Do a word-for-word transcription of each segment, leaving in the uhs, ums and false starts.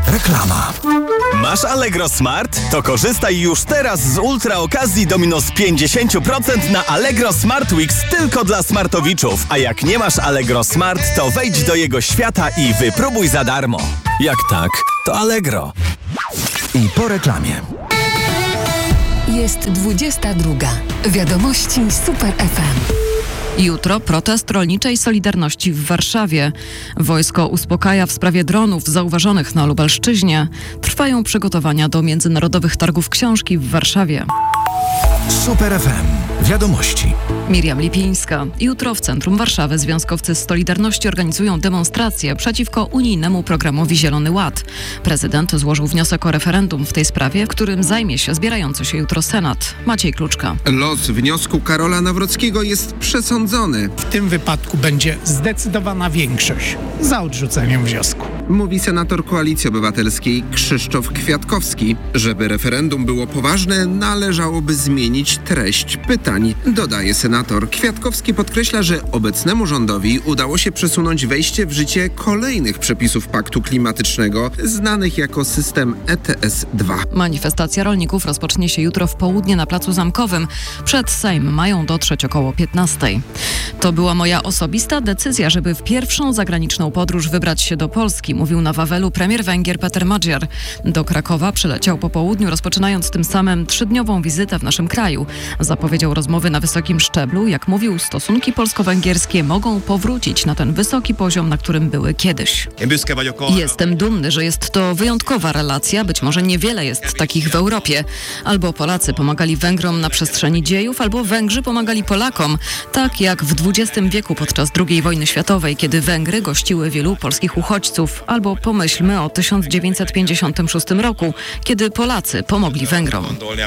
Reklama. Masz Allegro Smart? To korzystaj już teraz z ultra okazji do minus pięćdziesiąt procent na Allegro Smart Weeks tylko dla smartowiczów. A jak nie masz Allegro Smart, to wejdź do jego świata i wypróbuj za darmo. Jak tak, to Allegro. I po reklamie. Jest dwudziesta druga. Wiadomości Super F M. Jutro protest rolniczej Solidarności w Warszawie. Wojsko uspokaja w sprawie dronów zauważonych na Lubelszczyźnie. Trwają przygotowania do międzynarodowych targów książki w Warszawie. Super F M. Wiadomości. Miriam Lipińska. Jutro w centrum Warszawy związkowcy z Solidarności organizują demonstrację przeciwko unijnemu programowi Zielony Ład. Prezydent złożył wniosek o referendum w tej sprawie, którym zajmie się zbierający się jutro Senat. Maciej Kluczka. Los wniosku Karola Nawrockiego jest przesądzony. W tym wypadku będzie zdecydowana większość za odrzuceniem wniosku. Mówi senator Koalicji Obywatelskiej Krzysztof Kwiatkowski. Żeby referendum było poważne, należałoby zmienić treść pytań, dodaje senator. Kwiatkowski podkreśla, że obecnemu rządowi udało się przesunąć wejście w życie kolejnych przepisów paktu klimatycznego, znanych jako system E T S dwa. Manifestacja rolników rozpocznie się jutro w południe na Placu Zamkowym. Przed Sejm mają dotrzeć około piętnastej. To była moja osobista decyzja, żeby w pierwszą zagraniczną podróż wybrać się do Polski, mówił na Wawelu premier Węgier Peter Magyar. Do Krakowa przyleciał po południu, rozpoczynając tym samym trzydniową wizytę w naszym kraju. Zapowiedział rozmowy na wysokim szczeblu. Jak mówił, stosunki polsko-węgierskie mogą powrócić na ten wysoki poziom, na którym były kiedyś. Jestem dumny, że jest to wyjątkowa relacja. Być może niewiele jest takich w Europie. Albo Polacy pomagali Węgrom na przestrzeni dziejów, albo Węgrzy pomagali Polakom. Tak jak w dwudziestym wieku podczas drugiej wojny światowej, kiedy Węgry gościły wielu polskich uchodźców. Albo pomyślmy o tysiąc dziewięćset pięćdziesiątym szóstym roku, kiedy Polacy pomogli Węgrom.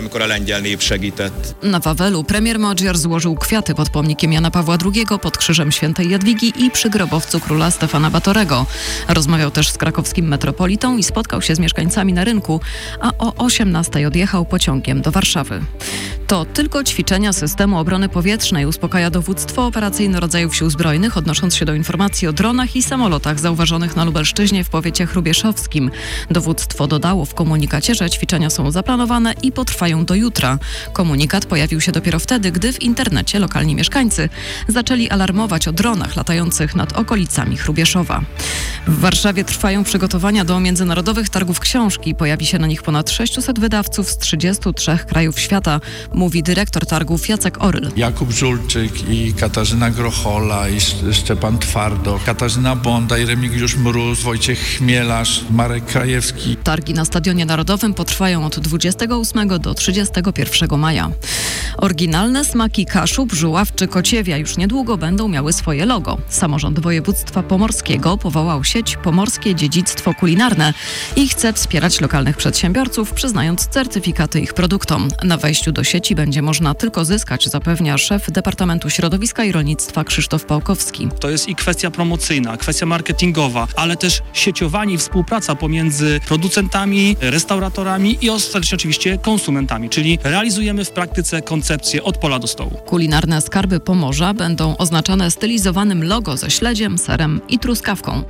Na Wawelu premier Magyar złożył kwiaty pod pomnikiem Jana Pawła drugiego, pod krzyżem świętej Jadwigi i przy grobowcu króla Stefana Batorego. Rozmawiał też z krakowskim metropolitą i spotkał się z mieszkańcami na rynku, a o osiemnastej odjechał pociągiem do Warszawy. To tylko ćwiczenia systemu obrony powietrznej, uspokaja dowództwo operacyjne rodzajów sił zbrojnych, odnosząc się do informacji o dronach i samolotach zauważonych na Lubelszczyźnie w powiecie hrubieszowskim. Dowództwo dodało w komunikacie, że ćwiczenia są zaplanowane i potrwają do jutra. Komunikat pojawił się dopiero wtedy, gdy w internecie lokalni mieszkańcy zaczęli alarmować o dronach latających nad okolicami Hrubieszowa. W Warszawie trwają przygotowania do międzynarodowych targów książki. Pojawi się na nich ponad sześciuset wydawców z trzydziestu trzech krajów świata, mówi dyrektor targów Jacek Oryl. Jakub Żulczyk i Katarzyna Grochola i Szczepan Twardo, Katarzyna Bonda i Remigiusz Mróz, Wojciech Chmielarz, Marek Krajewski. Targi na Stadionie Narodowym potrwają od dwudziestego ósmego do trzydziestego pierwszego maja. Oryginalne smaki Kaszub, Żuław czy Kociewia już niedługo będą miały swoje logo. Samorząd województwa pomorskiego powołał sieć Pomorskie Dziedzictwo Kulinarne i chce wspierać lokalnych przedsiębiorców, przyznając certyfikaty ich produktom. Na wejściu do sieci będzie można tylko zyskać, zapewnia szef Departamentu Środowiska i Rolnictwa Krzysztof Pałkowski. To jest i kwestia promocyjna, kwestia marketingowa, ale też sieciowanie i współpraca pomiędzy producentami, restauratorami i ostatecznie oczywiście konsumentami, czyli realizujemy w praktyce koncepcję od pola do stołu. Kulinarne skarby Pomorza będą oznaczone stylizowanym logo ze śledziem, serem i truskawką.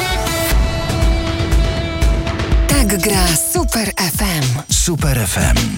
Tak gra Super F M. Super F M.